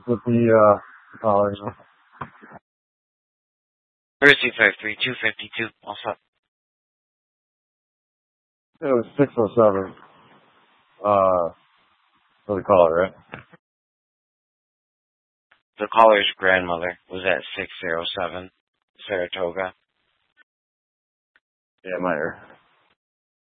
with the callers. Thursday 53252. What's up? It was 607. For the caller, right? The caller's grandmother was at 607 Saratoga. Yeah, my ear.